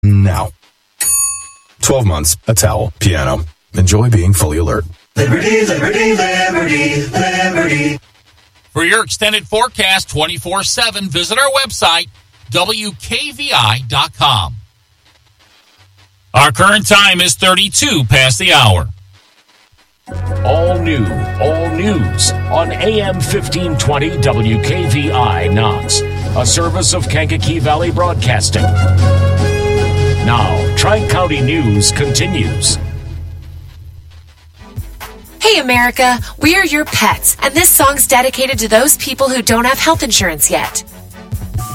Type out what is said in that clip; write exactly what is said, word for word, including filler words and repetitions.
now. twelve months, a towel, piano. Enjoy being fully alert. Liberty, liberty, liberty, liberty. For your extended forecast twenty-four seven, visit our website, W K V I dot com. Our current time is thirty-two past the hour. All new, all news on A M fifteen twenty W K V I Knox, a service of Kankakee Valley Broadcasting. Now, Tri-County News continues. Hey America, we are your pets, and this song's dedicated to those people who don't have health insurance yet.